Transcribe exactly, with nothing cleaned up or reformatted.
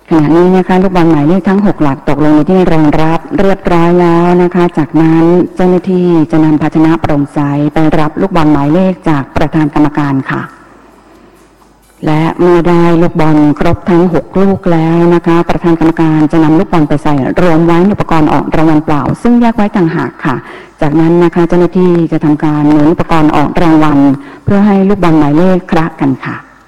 ขณะนี้นะคะลูกบอลหมายเลขทั้งหกหลักตกลงในที่รองรับเรียบร้อยแล้วนะคะจากนั้นเจ้าหน้าที่จะนำภาชนะโปร่งใสไปรับลูกบอลหมายเลขจากประธานกรรมการค่ะและเมื่อได้ลูกบอลครบทั้งหกลูกแล้วนะคะประธานกรรมการจะนำลูกบอลไปใส่รวมไว้ในอุปกรณ์ออกรางวัลเปล่าซึ่งแยกไว้ต่างหากค่ะจากนั้นนะคะเจ้าหน้าที่จะทำการหมุนอุปกรณ์ออกรางวัลเพื่อให้ลูกบอลหมายเลขคละกันค่ะ